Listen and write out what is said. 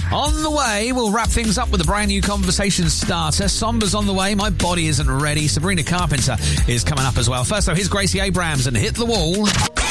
On the way, we'll wrap things up with a brand new conversation starter. Somber's on the way. My Body Isn't Ready. Sabrina Carpenter is coming up as well. First, though, here's Gracie Abrams and Hit the Wall.